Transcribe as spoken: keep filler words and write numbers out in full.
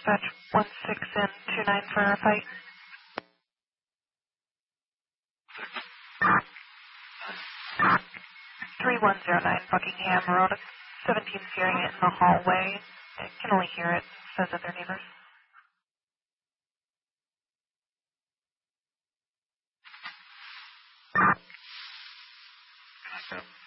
dispatch one six and two nine for a fight. three one zero nine Buckingham Road. seventeen's hearing it in the hallway. I can only hear it. Says that they're neighbors. Okay.